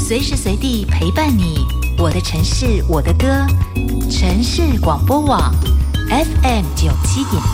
随时随地陪伴你。我的城市，我的歌，城市广播网 FM 97.7。